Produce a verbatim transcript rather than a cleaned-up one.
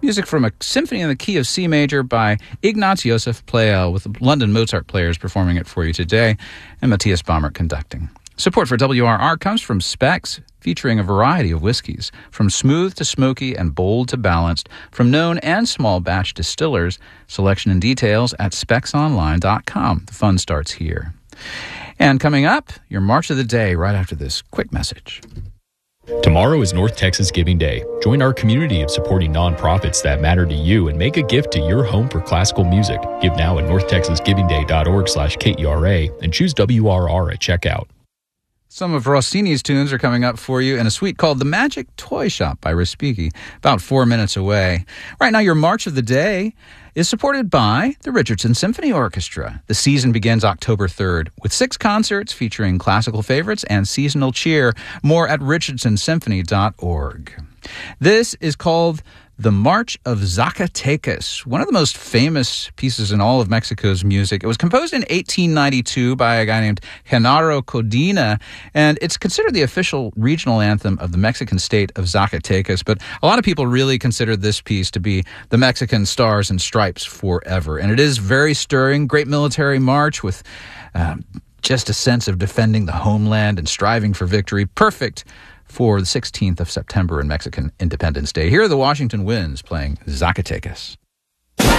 Music from a symphony in the key of C major by Ignaz Josef Pleyel, with the London Mozart Players performing it for you today, and Matthias Baumert conducting. Support for W R R comes from Specs, featuring a variety of whiskeys, from smooth to smoky and bold to balanced, from known and small batch distillers. Selection and details at specs online dot com. The fun starts here. And coming up, your March of the Day right after this quick message. Tomorrow is North Texas Giving Day. Join our community of supporting nonprofits that matter to you and make a gift to your home for classical music. Give now at north texas giving day dot org slash K E R A and choose W R R at checkout. Some of Rossini's tunes are coming up for you in a suite called The Magic Toy Shop by Respighi, about four minutes away. Right now, your March of the Day is supported by the Richardson Symphony Orchestra. The season begins October third with six concerts featuring classical favorites and seasonal cheer. More at richardson symphony dot org. This is called The March of Zacatecas, one of the most famous pieces in all of Mexico's music. It was composed in eighteen ninety-two by a guy named Genaro Codina, and it's considered the official regional anthem of the Mexican state of Zacatecas. But a lot of people really consider this piece to be the Mexican Stars and Stripes forever. And it is very stirring, great military march with uh, just a sense of defending the homeland and striving for victory. Perfect for the sixteenth of September and Mexican Independence Day. Here are the Washington Winds playing Zacatecas.